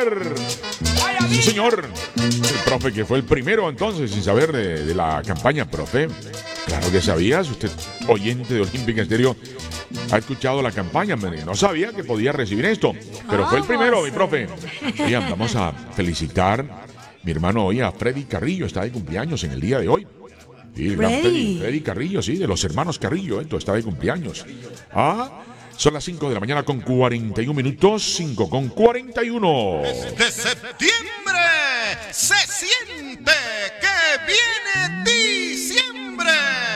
saber. Sí, señor. El profe que fue el primero entonces sin saber de la campaña, profe. Claro que sabías, usted, oyente de Olímpica Estéreo, ha escuchado la campaña, no sabía que podía recibir esto, pero fue el primero, mi profe. Oigan, vamos a felicitar, mi hermano, hoy a Freddy Carrillo, está de cumpleaños en el día de hoy. Sí, el gran Freddy Carrillo, sí, de los hermanos Carrillo, está de cumpleaños. Son las 5 de la mañana con 41 minutos, 5 con 41. Desde septiembre se siente que viene diciembre.